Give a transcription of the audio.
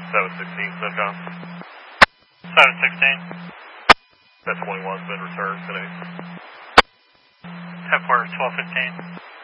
716 CENTCOM. 716. That 21's been returned today. 10-4, 1215.